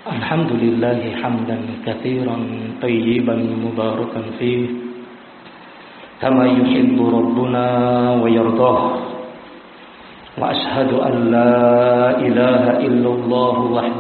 الحمد لله حمدا كثيرا طيبا مباركا فيه كما يحب ربنا ويرضاه وأشهد أن لا إله إلا الله وحده